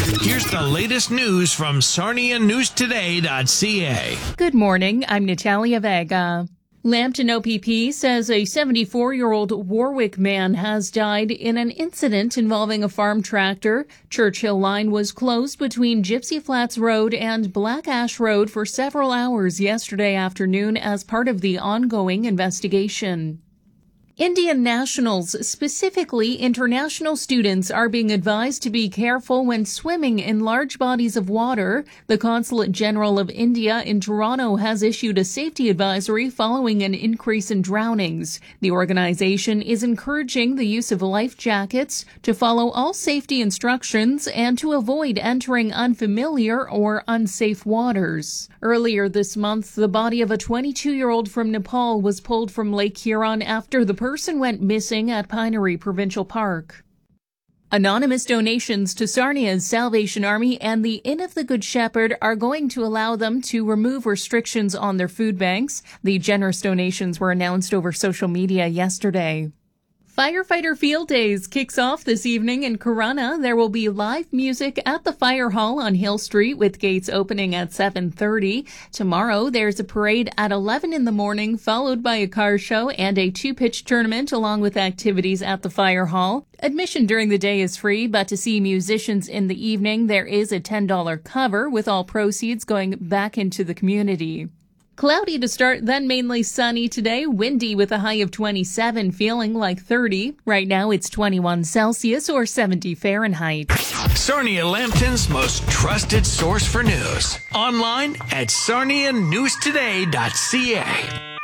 Here's the latest news from SarniaNewsToday.ca. Good morning. I'm Natalia Vega. Lambton OPP says a 74-year-old Warwick man has died in an incident involving a farm tractor. Churchill Line was closed between Gypsy Flats Road and Black Ash Road for several hours yesterday afternoon as part of the ongoing investigation. Indian nationals, specifically international students, are being advised to be careful when swimming in large bodies of water. The Consulate General of India in Toronto has issued a safety advisory following an increase in drownings. The organization is encouraging the use of life jackets, to follow all safety instructions, and to avoid entering unfamiliar or unsafe waters. Earlier this month, the body of a 22-year-old from Nepal was pulled from Lake Huron after the person went missing at Pinery Provincial Park. Anonymous donations to Sarnia's Salvation Army and the Inn of the Good Shepherd are going to allow them to remove restrictions on their food banks. The generous donations were announced over social media yesterday. Firefighter Field Days kicks off this evening in Corunna. There will be live music at the Fire Hall on Hill Street with gates opening at 7:30. Tomorrow there's a parade at 11 in the morning, followed by a car show and a two-pitch tournament along with activities at the Fire Hall. Admission during the day is free, but to see musicians in the evening there is a $10 cover, with all proceeds going back into the community. Cloudy to start, then mainly sunny today. Windy with a high of 27, feeling like 30. Right now it's 21 Celsius or 70 Fahrenheit. Sarnia Lambton's most trusted source for news. Online at SarniaNewsToday.ca.